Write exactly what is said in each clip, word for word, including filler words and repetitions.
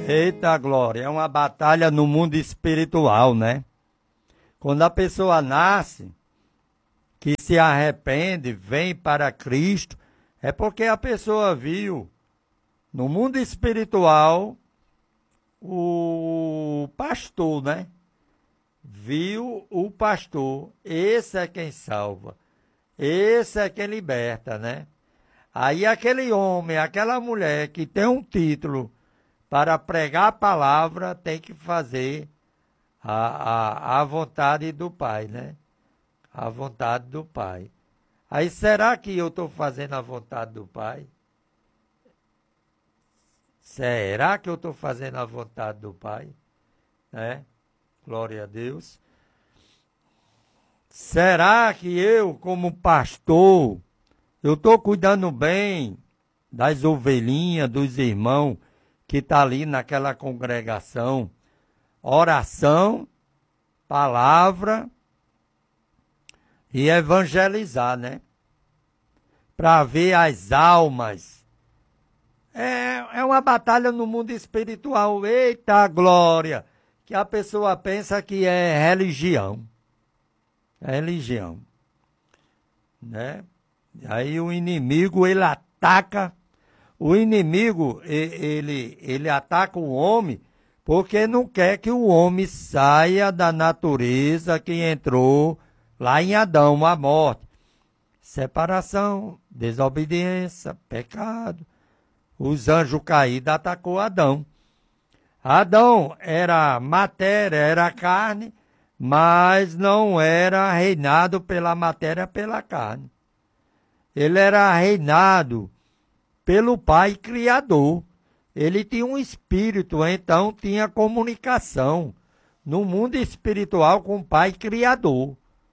Eita glória, é uma batalha no mundo espiritual, né? Quando a pessoa nasce, que se arrepende, vem para Cristo, é porque a pessoa viu no mundo espiritual o pastor, né? Viu o pastor, esse é quem salva, esse é quem liberta, né? Aí aquele homem, aquela mulher que tem um título para pregar a palavra, tem que fazer a, a, a vontade do Pai, né? A vontade do Pai. Aí será que eu estou fazendo a vontade do Pai? Será que eu estou fazendo a vontade do Pai? Né? Glória a Deus. Será que eu, como pastor, eu estou cuidando bem das ovelhinhas, dos irmãos que estão tá ali naquela congregação? Oração, palavra e evangelizar, né? Para ver as almas. É, é uma batalha no mundo espiritual. Eita glória! Que a pessoa pensa que é religião. É religião. Né? Aí o inimigo, ele ataca. O inimigo, ele, ele ataca o homem porque não quer que o homem saia da natureza que entrou lá em Adão, a morte. Separação, desobediência, pecado. Os anjos caídos atacou Adão. Adão era matéria, era carne, mas não era reinado pela matéria, pela carne. Ele era reinado pelo Pai Criador. Ele tinha um espírito, então tinha comunicação no mundo espiritual com o Pai Criador.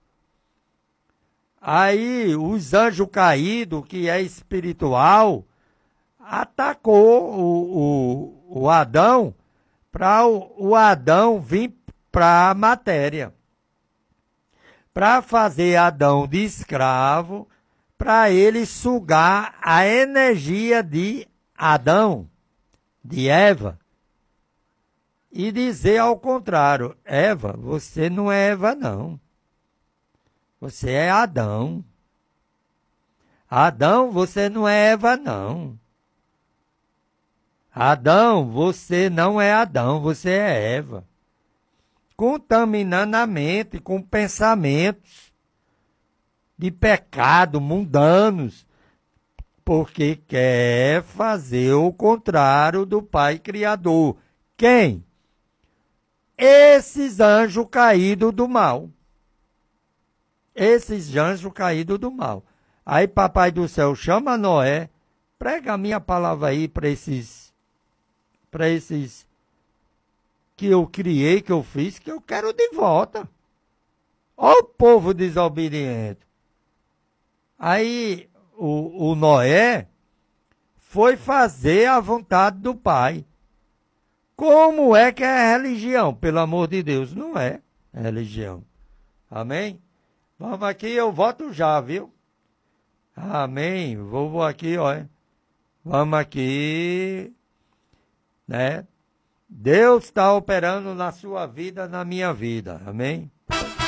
Aí os anjos caídos, que é espiritual, atacou o, o, o Adão para o, o Adão vir para a matéria. Para fazer Adão de escravo, para ele sugar a energia de Adão, de Eva, e dizer ao contrário: Eva, você não é Eva, não. Você é Adão. Adão, você não é Eva, não. Adão, você não é Adão, você é Eva. Contaminando a mente com pensamentos de pecado mundanos, porque quer fazer o contrário do Pai Criador. Quem? Esses anjos caídos do mal. Esses anjos caídos do mal. Aí Papai do Céu chama Noé, prega a minha palavra aí para esses, para esses que eu criei, que eu fiz, que eu quero de volta. Ó o povo desobediente. Aí o, o Noé foi fazer a vontade do Pai. Como é que é religião? Pelo amor de Deus, não é religião. Amém? Vamos aqui, eu volto já, viu? Amém. Vou, vou aqui, ó. Vamos aqui, né? Deus está operando na sua vida, na minha vida. Amém?